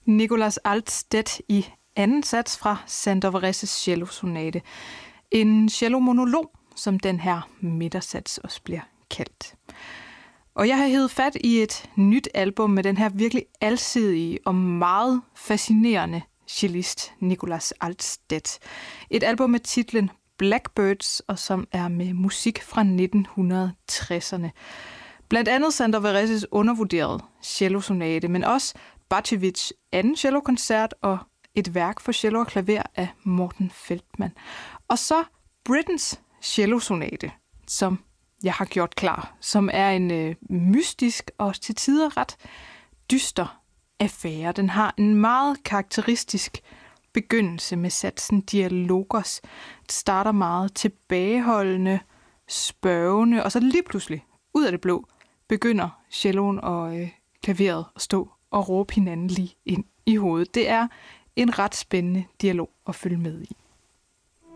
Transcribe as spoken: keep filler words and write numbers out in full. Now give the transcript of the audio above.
Nicolas Altstedt i anden sats fra Sandoveres' cellosonate. En cellomonolog, som den her midtersats også bliver kaldt. Og jeg har hævet fat i et nyt album med den her virkelig alsidige og meget fascinerende cellist Nicolas Altstedt. Et album med titlen Blackbirds, og som er med musik fra nitten tresserne. Blandt andet Sandoveres' undervurderede cellosonate, men også Bacevich' anden cellokoncert og et værk for cello og klaver af Morten Feldman. Og så Brittens cellosonate, som jeg har gjort klar, som er en øh, mystisk og til tider ret dyster affære. Den har en meget karakteristisk begyndelse med satsen dialogos. Det starter meget tilbageholdende, spørgende, og så lige pludselig, ud af det blå, begynder celloen og øh, klaveret at stå og råbe hinanden lige ind i hovedet. Det er en ret spændende dialog at følge med i.